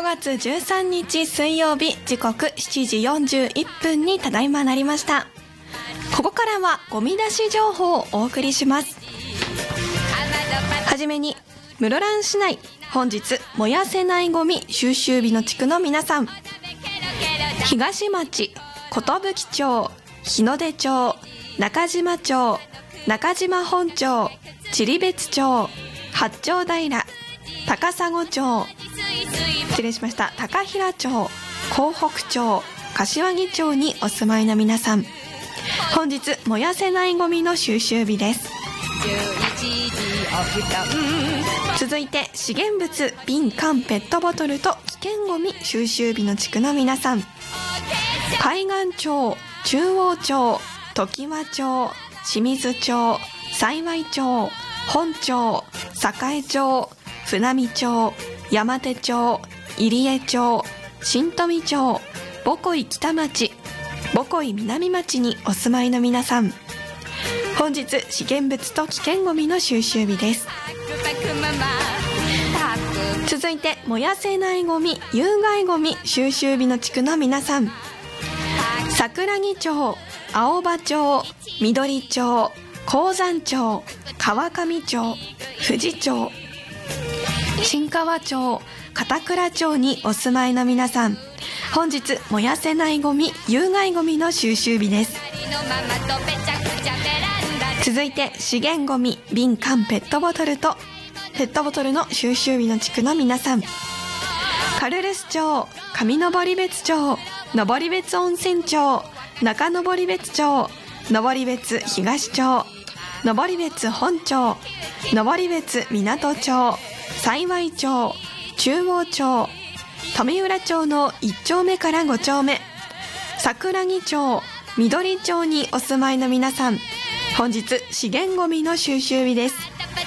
月13日水曜日、時刻7時41分にただいまなりました。ここからはゴミ出し情報をお送りします。はじめに室蘭市内、本日燃やせないゴミ収集日の地区の皆さん、東町、寿町、日の出町、中島町、中島本町、千里別町、八丁平、高砂町、失礼しました、高平町、江北町、柏木町にお住まいの皆さん、本日燃やせないゴミの収集日です。続いて資源物、瓶、缶、ペットボトルと危険ゴミ収集日の地区の皆さん、海岸町、中央町、常盤町、清水町、幸町、本町、栄町、船見町、山手町、入江町、新富町、母恋北町、母恋南町にお住まいの皆さん、本日資源物と危険ゴミの収集日です。続いて燃やせないゴミ、有害ゴミ収集日の地区の皆さん、桜木町、青葉町、緑町、鉱山町、川上町、富士町、新川町、片倉町にお住まいの皆さん、本日燃やせないゴミ、有害ゴミの収集日です。続いて資源ゴミ、瓶、缶、ペットボトルの収集日の地区の皆さん、カルルス町、上登別町、登別温泉町、中登別町、登別東町、登別本町、登別港町、幸町、中央町、富浦町の1丁目から5丁目、桜木町、緑町にお住まいの皆さん、本日資源ゴミの収集日です。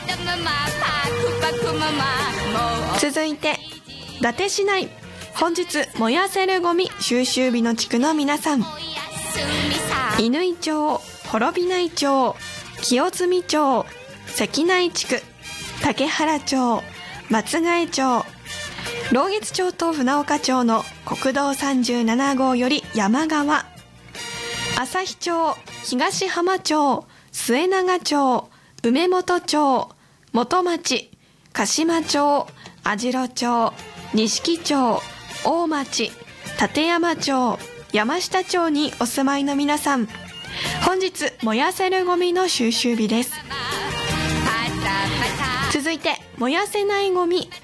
続いて伊達市内、本日燃やせるゴミ収集日の地区の皆さん、乾町、滅内町、清澄町、関内地区、竹原町、松ヶ江町、老月町と船岡町の国道37号より山側、旭町、東浜町、末長町、梅本町、元町、鹿島町、網代町、錦町、大町、立山町、山下町にお住まいの皆さん、本日燃やせるゴミの収集日です。続いて燃やせないゴミ